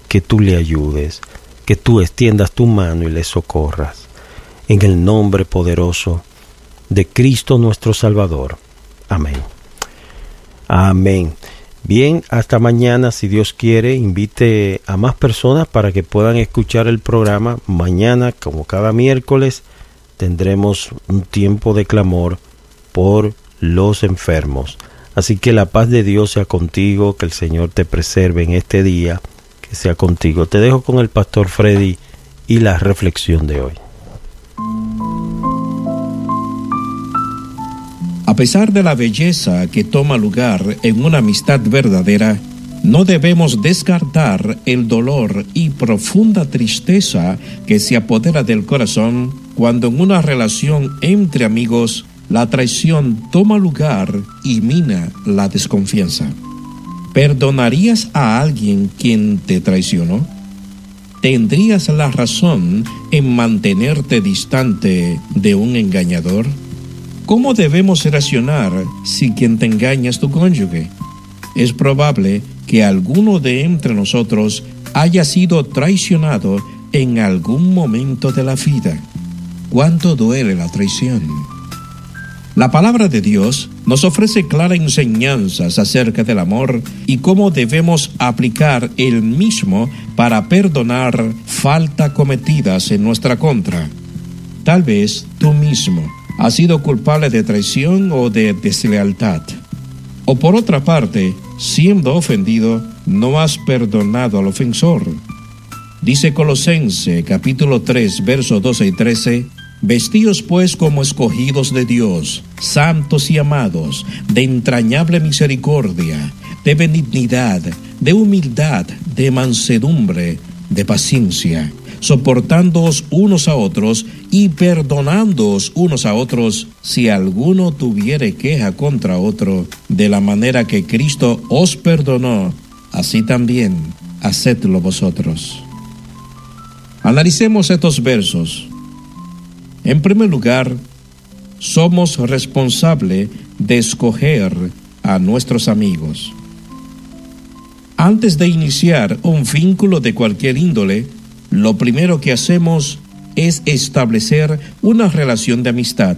que tú le ayudes, que tú extiendas tu mano y le socorras. En el nombre poderoso de Cristo nuestro Salvador. Amén. Amén. Bien, hasta mañana, si Dios quiere. Invite a más personas para que puedan escuchar el programa. Mañana, como cada miércoles, tendremos un tiempo de clamor por los enfermos. Así que la paz de Dios sea contigo, que el Señor te preserve en este día, que sea contigo. Te dejo con el pastor Freddy y la reflexión de hoy. A pesar de la belleza que toma lugar en una amistad verdadera, no debemos descartar el dolor y profunda tristeza que se apodera del corazón cuando en una relación entre amigos la traición toma lugar y mina la desconfianza. ¿Perdonarías a alguien quien te traicionó? ¿Tendrías la razón en mantenerte distante de un engañador? ¿Cómo debemos reaccionar si quien te engaña es tu cónyuge? Es probable que alguno de entre nosotros haya sido traicionado en algún momento de la vida. ¿Cuánto duele la traición? La palabra de Dios nos ofrece claras enseñanzas acerca del amor y cómo debemos aplicar el mismo para perdonar faltas cometidas en nuestra contra. Tal vez tú mismo has sido culpable de traición o de deslealtad. O por otra parte, siendo ofendido, no has perdonado al ofensor. Dice Colosenses capítulo 3, versos 12 y 13, «Vestíos pues como escogidos de Dios, santos y amados, de entrañable misericordia, de benignidad, de humildad, de mansedumbre, de paciencia, soportándoos unos a otros y perdonándoos unos a otros si alguno tuviere queja contra otro, de la manera que Cristo os perdonó, así también hacedlo vosotros». Analicemos estos versos. En primer lugar, somos responsables de escoger a nuestros amigos. Antes de iniciar un vínculo de cualquier índole, lo primero que hacemos es establecer una relación de amistad.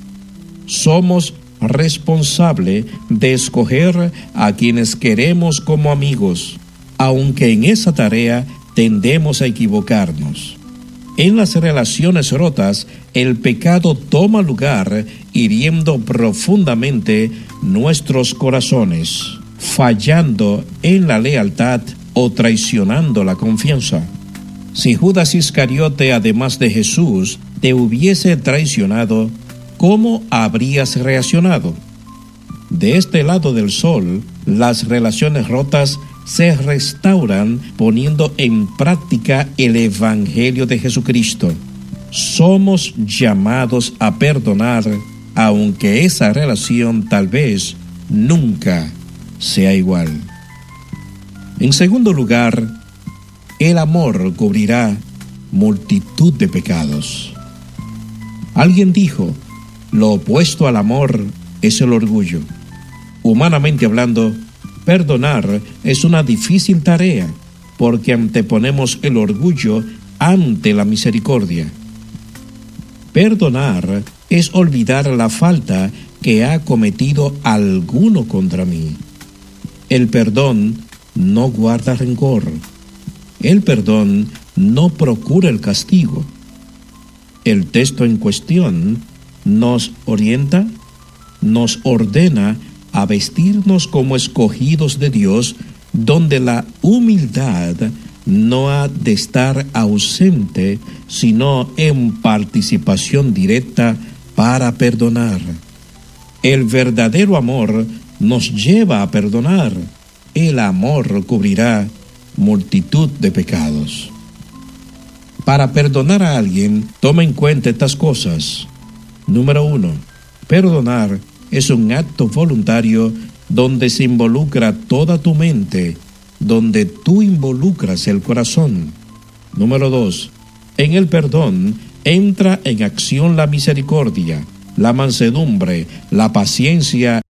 Somos responsables de escoger a quienes queremos como amigos, aunque en esa tarea tendemos a equivocarnos. En las relaciones rotas, el pecado toma lugar hiriendo profundamente nuestros corazones, fallando en la lealtad o traicionando la confianza. Si Judas Iscariote, además de Jesús, te hubiese traicionado, ¿cómo habrías reaccionado? De este lado del sol, las relaciones rotas se restauran poniendo en práctica el Evangelio de Jesucristo. Somos llamados a perdonar, aunque esa relación tal vez nunca sea igual. En segundo lugar, el amor cubrirá multitud de pecados. Alguien dijo, lo opuesto al amor es el orgullo. Humanamente hablando, perdonar es una difícil tarea porque anteponemos el orgullo ante la misericordia. Perdonar es olvidar la falta que ha cometido alguno contra mí. El perdón no guarda rencor. El perdón no procura el castigo. El texto en cuestión nos orienta, nos ordena a vestirnos como escogidos de Dios, donde la humildad no ha de estar ausente, sino en participación directa para perdonar. El verdadero amor nos lleva a perdonar. El amor cubrirá multitud de pecados. Para perdonar a alguien, toma en cuenta estas cosas. Número 1. Perdonar es un acto voluntario donde se involucra toda tu mente, donde tú involucras el corazón. Número 2. En el perdón entra en acción la misericordia, la mansedumbre, la paciencia